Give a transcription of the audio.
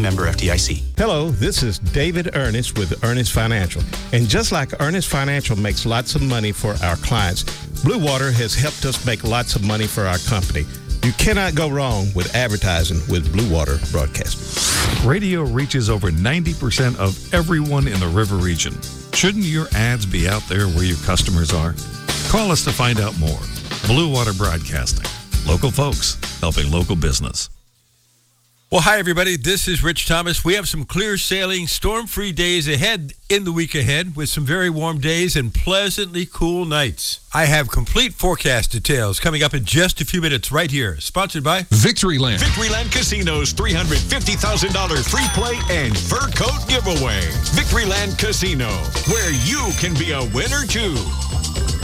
member FDIC. Hello, this is David Ernest with Ernest Financial. And just like Ernest Financial makes lots of money for our clients, Blue Water has helped us make lots of money for our company. You cannot go wrong with advertising with Blue Water Broadcasting. Radio reaches over 90% of everyone in the river region. Shouldn't your ads be out there where your customers are? Call us to find out more. Blue Water Broadcasting. Local folks helping local business. Well, hi, everybody. This is Rich Thomas. We have some clear sailing, storm-free days ahead in the week ahead with some very warm days and pleasantly cool nights. I have complete forecast details coming up in just a few minutes right here. Sponsored by Victoryland. Victoryland Casino's $350,000 free play and fur coat giveaway. Victoryland Casino, where you can be a winner too.